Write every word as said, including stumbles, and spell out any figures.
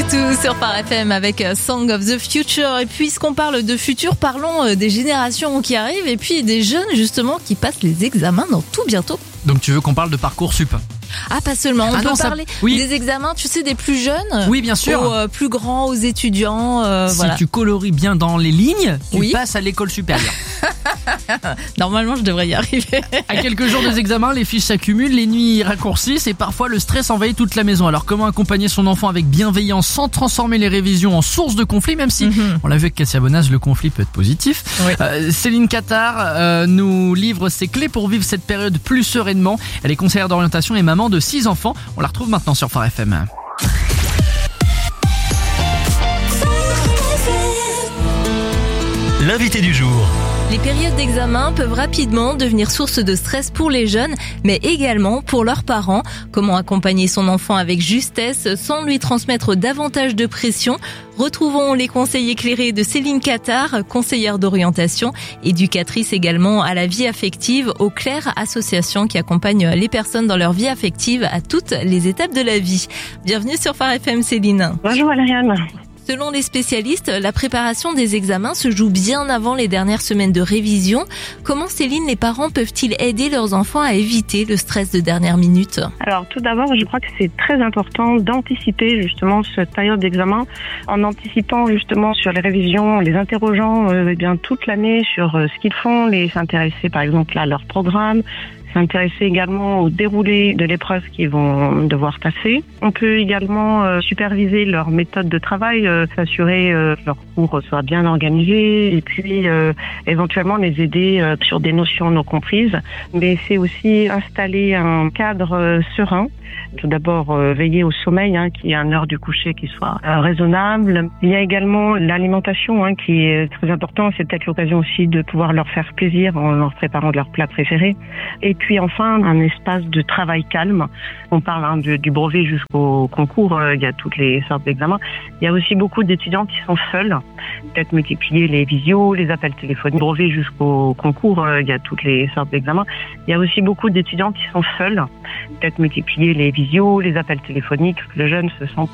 tout sur Phare F M avec Song of the Future. Et puisqu'on parle de futur, parlons des générations qui arrivent et puis des jeunes justement qui passent les examens dans tout bientôt. Donc tu veux qu'on parle de Parcoursup ? Ah, pas seulement, on ah peut non, parler ça... oui. des examens, tu sais, des plus jeunes. Oui, bien sûr. Aux euh, plus grands, aux étudiants. Euh, si voilà. tu colories bien dans les lignes, tu oui. passes à l'école supérieure. Normalement, je devrais y arriver. À quelques jours des examens, les fiches s'accumulent, les nuits raccourcissent et parfois le stress envahit toute la maison. Alors comment accompagner son enfant avec bienveillance sans transformer les révisions en source de conflit, même si, mm-hmm. on l'a vu avec Cassia Bonaz, le conflit peut être positif. Oui. Euh, Céline Cattard euh, nous livre ses clés pour vivre cette période plus sereinement. Elle est conseillère d'orientation et maman de six enfants. On la retrouve maintenant sur Phare F M. L'invité du jour. Les périodes d'examen peuvent rapidement devenir source de stress pour les jeunes, mais également pour leurs parents. Comment accompagner son enfant avec justesse sans lui transmettre davantage de pression ? Retrouvons les conseils éclairés de Céline Cattard, conseillère d'orientation, éducatrice également à la vie affective au Claire Association qui accompagne les personnes dans leur vie affective à toutes les étapes de la vie. Bienvenue sur Phare F M, Céline. Bonjour Valériane. Selon les spécialistes, la préparation des examens se joue bien avant les dernières semaines de révision. Comment, Céline, les parents peuvent-ils aider leurs enfants à éviter le stress de dernière minute ? Alors, tout d'abord, je crois que c'est très important d'anticiper justement cette période d'examen en anticipant justement sur les révisions, les interrogeant euh, eh bien toute l'année sur euh, ce qu'ils font, les s'intéresser par exemple à leur programme, s'intéresser également au déroulé de l'épreuve qu'ils vont devoir passer. On peut également euh, superviser leur méthode de travail, euh, s'assurer euh, que leur cours soit bien organisé et puis euh, éventuellement les aider euh, sur des notions non comprises. Mais c'est aussi installer un cadre euh, serein. Tout d'abord, euh, veiller au sommeil, hein, qu'il y ait une heure du coucher qui soit euh, raisonnable. Il y a également l'alimentation hein, qui est très important. C'est peut-être l'occasion aussi de pouvoir leur faire plaisir en leur préparant de leurs plats préférés. Et puis enfin, un espace de travail calme. On parle hein, du, du brevet jusqu'au concours. Euh, il y a toutes les sortes d'examens. Il y a aussi beaucoup d'étudiants qui sont seuls. Peut-être multiplier les visios, les appels téléphoniques. Brevet jusqu'au concours. Euh, il y a toutes les sortes d'examens. Il y a aussi beaucoup d'étudiants qui sont seuls. Peut-être multiplier les visios, les appels téléphoniques, que le jeune se sente